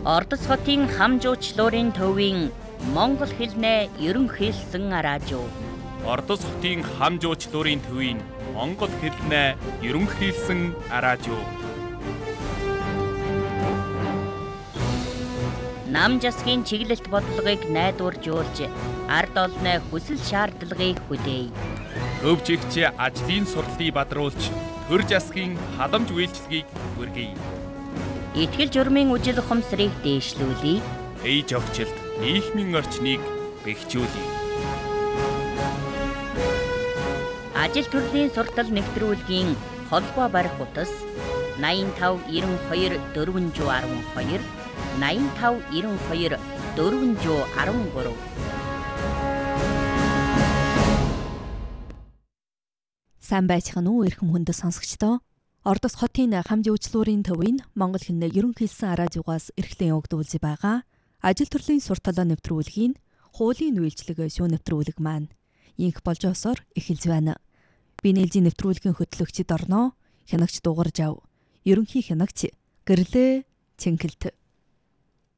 Ордос хотын хам жуучлуурын төвийн Монгол хэлнээ ерөнхийлсэн радио. Ордос хотын хам жуучлуурын төвийн Монгол хэлнээ ерөнхийлсэн радио. Нам засгийн чиглэлт бодлогыг найдваржуулж, ард олны хүсэл шаардлагыг хүлээе. Төвчигч ажлын сурлыг бадруулж, төр засгийн халамж үйлчлэгийг хүргэе. Итгэл журмын үжил ухамсарыг дээшлүүлье. Ээж огчлд нийгмийн орчныг бэхжүүлье. Ажил төрлийн суртал нэвтрүүлгийн холбоо барих утас 8592 412 8592 413. Сайн байцгаана уу эрхэм хүндэт сонсогчдоо. Ордос хотын хам жуучлуурын төвийн Монгол хэлнээ ерөнхийлсэн радиогоос эрхлэн өгдүүлж байгаа ажил төрлийн сурталаа нэвтрүүлгийн хуулийн үйлчлэг шүүн нэвтрүүлэг маань инх болж осоор эхэлж байна. Би нээлжийн нэвтрүүлгийн хөтлөгчд орноо хянагч дугарж ав. Ерөнхий хянагч гэрлээ Цэнгэлт.